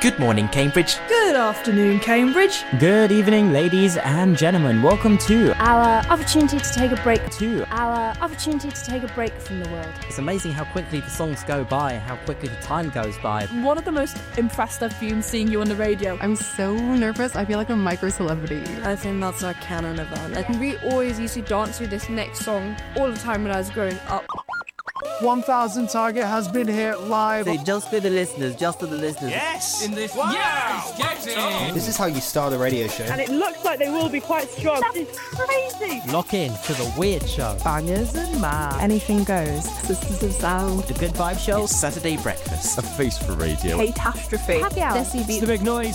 Good morning, Cambridge. Good afternoon, Cambridge. Good evening, ladies and gentlemen. Welcome to our opportunity to take a break. Our opportunity to take a break from the world. It's amazing how quickly the songs go by, how quickly the time goes by. One of the most impressed I've been seeing you on the radio. I'm so nervous. I feel like a micro celebrity. I think that's our canon event. We always used to dance to this next song all the time when I was growing up. 1,000 target has been here live. Say, just for the listeners, Yes! In this yeah! This is how you start a radio show. And it looks like they will be quite strong. That is crazy! Lock in to the weird show. Bangers and math. Anything goes. Sisters of Sound. The Good Vibe Show. It's Saturday breakfast. A face for radio. Catastrophe. Happy hour. Desi Beats. The big noise.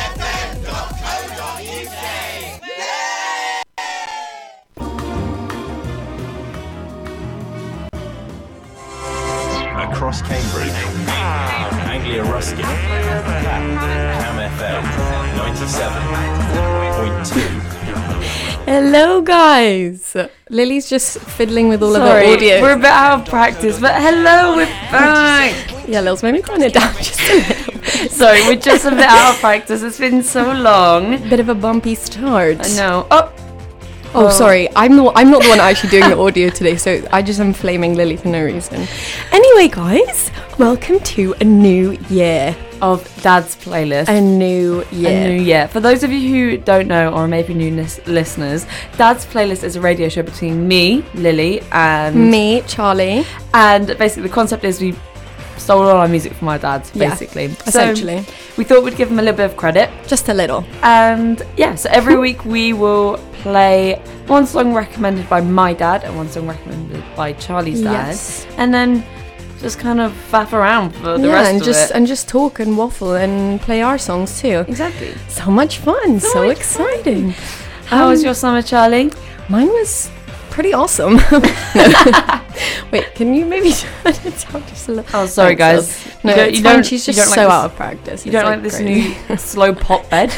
Across Cambridge. Anglia Ruskin. Cam FM 97.2. Hello guys! Lily's just fiddling with all of her Sorry, audio. we're a bit out of practice, but hello, we're back! Yeah, Lils, maybe turn it down just a little bit. Sorry, we're just a bit out of practice, it's been so long. Bit of a bumpy start. I know. Oh, sorry. I'm not the one actually doing the audio today, so I just am flaming Lily for no reason. Anyway, guys, welcome to a new year. Of Dad's playlist. A new year. For those of you who don't know, or maybe new listeners, Dad's playlist is a radio show between me, Lily, and me, Charlie. And basically the concept is we stole all our music from our dads, basically. Yeah, essentially. So we thought we'd give them a little bit of credit. Just a little. And yeah, so every week we will play one song recommended by my dad and one song recommended by Charlie's dad. Yes. And then just kind of faff around for the rest of it. And just talk and waffle and play our songs too. Exactly. So much fun. So much exciting. How was your summer, Charlie? Mine was pretty awesome. Wait, can you maybe turn it down just a little? Oh, sorry, guys. No, it's fine. She's just so out of practice. You don't like this new slow pop bed?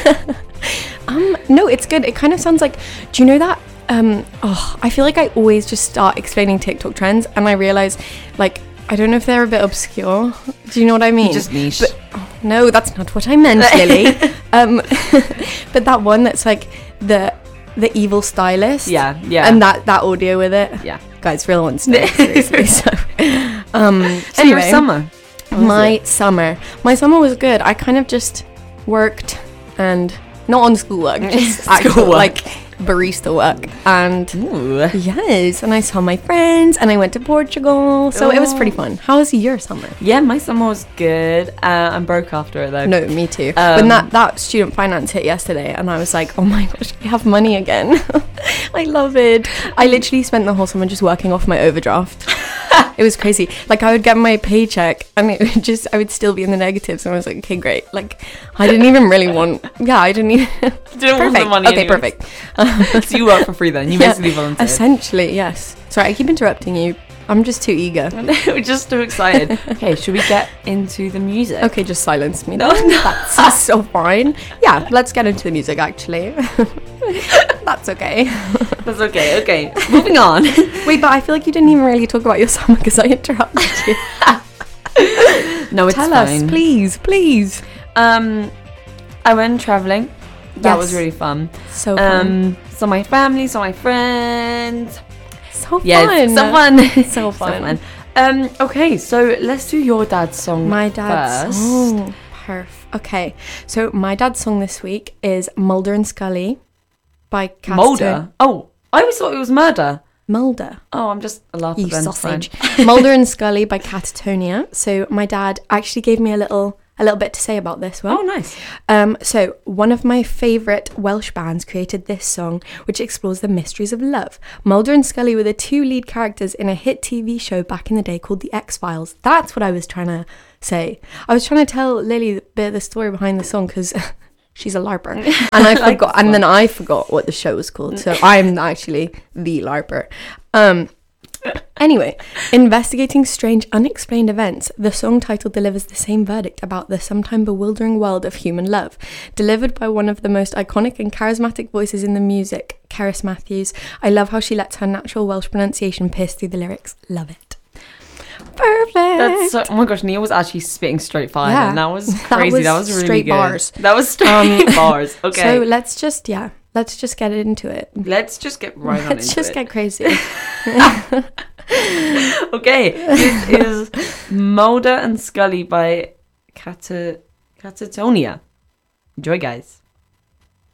No, it's good. It kind of sounds like, do you know that? I feel like I always just start explaining TikTok trends and I realize, like, I don't know if they're a bit obscure. Do you know what I mean? Just niche. But, no, that's not what I meant, Lily. But that one that's like the evil stylist. Yeah. And that audio with it. Yeah. Guys, real ones. Seriously. So, anyway, your summer. My summer was good. I kind of just worked and not on schoolwork, just actual like barista work. And yes, and I saw my friends and I went to Portugal. So it was pretty fun. How was your summer? Yeah, my summer was good. I'm broke after it though. No, me too. When that student finance hit yesterday and I was like, oh my gosh, I have money again. I love it. I literally spent the whole summer just working off my overdraft. It was crazy. Like, I would get my paycheck and I would still be in the negatives. And I was like, okay, great. Like, I didn't even really want... Yeah, I didn't even... Didn't want the money Okay, anyways. perfect. So you work for free then? You basically volunteered? Essentially, yes. Sorry, I keep interrupting you. I'm just too eager. We're just too excited. Okay, should we get into the music? Okay, just silence me. No. That's so fine. Yeah, let's get into the music, actually. That's okay. That's okay. Moving on. Wait, but I feel like you didn't even really talk about your summer because I interrupted you. No, it's Tell fine. us, please. I went traveling. That was really fun. So fun. Saw my family, saw my friends. So fun. Yeah, so fun. So fun. Okay, so let's do your dad's song. My dad's first. song. Perfect. Okay, so my dad's song this week is Mulder and Scully by Catatonia. Mulder? Oh, I always thought it was Murder. Mulder. Oh, I'm just a laugh. You sausage. Mulder and Scully by Catatonia. So my dad actually gave me a little bit to say about this one. Oh, nice. So one of my favourite Welsh bands created this song, which explores the mysteries of love. Mulder and Scully were the two lead characters in a hit TV show back in the day called The X-Files. That's what I was trying to say. I was trying to tell Lily a bit of the story behind the song because she's a LARPer. And I forgot, and then I forgot what the show was called. So I'm actually the LARPer. Anyway, investigating strange, unexplained events, the song title delivers the same verdict about the sometime bewildering world of human love. Delivered by one of the most iconic and charismatic voices in the music, Cerys Matthews. I love how she lets her natural Welsh pronunciation pierce through the lyrics. Love it. Perfect. That's so, oh my gosh, Neil was actually spitting straight fire. Yeah. And that was crazy. That was really straight good. bars. That was straight bars. Okay. So let's just get into it. Let's just get right on into it. Let's just get crazy. Okay, this is Mulder and Scully by Catatonia. Enjoy, guys.